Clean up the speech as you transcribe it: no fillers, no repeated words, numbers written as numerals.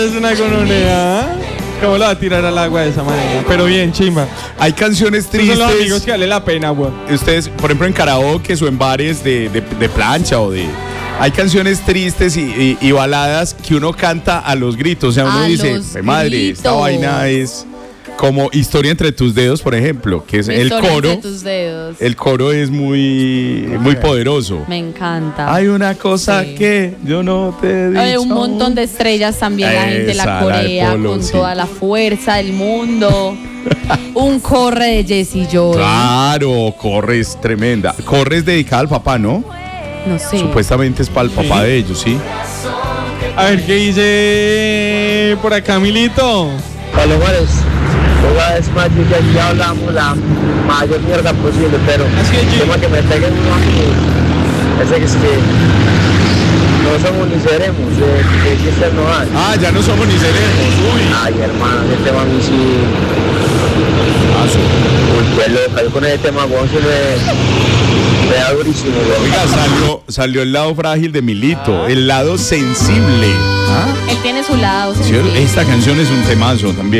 Es una gonorrea. ¿Cómo la va a tirar al agua de esa manera? Pero bien, chimba. Hay canciones Estos son los amigos tristes. que vale la pena, weón. Ustedes, por ejemplo, en karaoke o en bares de plancha o de... Hay canciones tristes y baladas que uno canta a los gritos. O sea, uno A dice, los madre, esta gritos. vaina es como Historia entre tus dedos, por ejemplo, que es el Historia coro. entre tus dedos. El coro es muy poderoso. Me encanta. Hay una cosa Sí. que yo no te he dicho. Un montón de estrellas también, la gente Esa, la la de corea Polo, con sí. toda la fuerza del mundo. Un corre de Jessie Joy. Claro, Corre es tremenda. Corre es dedicada al papá, ¿no? No sé. Supuestamente es para el papá de ellos, ¿sí? A ver, ¿qué dice por acá, Milito? Palomares, una vez más yo ya hablamos la mayor mierda posible, pero Así es, el tema que me peguen uno a mí es que no somos ni seremos, que ustedes no hay. Ah, ya no somos ni seremos, uy. Ay, hermano, ese tema a mí sí, qué loca, yo con ese tema, weón, sí me da durísimo, weón. Oiga, salió el lado frágil de Milito, el lado sensible. ¿Ah? Él tiene su lado. Sí, sensible. esta canción es un temazo también.